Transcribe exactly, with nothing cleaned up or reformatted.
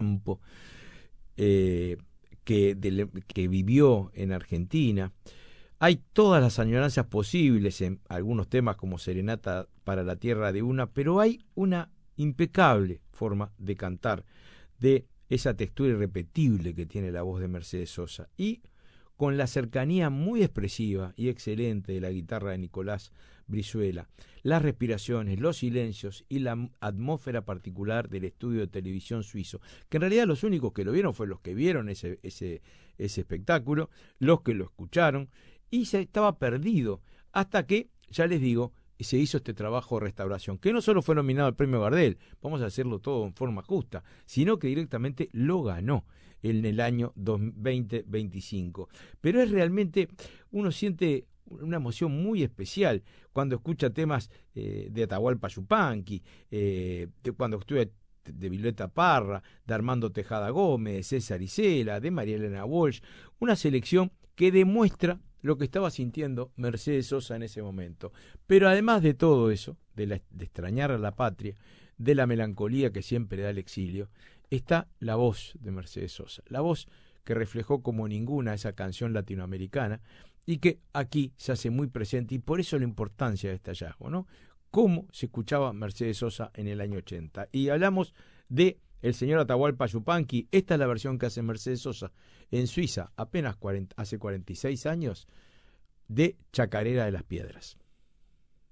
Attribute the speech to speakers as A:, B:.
A: campo, eh, que, de, que vivió en Argentina. Hay todas las añoranzas posibles en algunos temas como Serenata para la Tierra de Una, pero hay una impecable forma de cantar, de esa textura irrepetible que tiene la voz de Mercedes Sosa, y con la cercanía muy expresiva y excelente de la guitarra de Nicolás Brizuela, las respiraciones, los silencios y la atmósfera particular del estudio de televisión suizo, que en realidad los únicos que lo vieron fueron los que vieron ese, ese, ese espectáculo, los que lo escucharon, y se estaba perdido, hasta que, ya les digo, se hizo este trabajo de restauración, que no solo fue nominado al premio Gardel, vamos a hacerlo todo en forma justa, sino que directamente lo ganó en el año veinte veinticinco. Pero es realmente, uno siente una emoción muy especial cuando escucha temas eh, de Atahualpa Yupanqui, eh, de cuando estudia de Violeta Parra, de Armando Tejada Gómez, de César Isela, de María Elena Walsh, una selección que demuestra lo que estaba sintiendo Mercedes Sosa en ese momento. Pero además de todo eso, de, la, de extrañar a la patria, de la melancolía que siempre da el exilio, está la voz de Mercedes Sosa, la voz que reflejó como ninguna esa canción latinoamericana y que aquí se hace muy presente, y por eso la importancia de este hallazgo, ¿no? Cómo se escuchaba Mercedes Sosa en el año ochenta. Y hablamos de el señor Atahualpa Yupanqui. Esta es la versión que hace Mercedes Sosa en Suiza, apenas cuarenta, hace cuarenta y seis años, de Chacarera de las Piedras.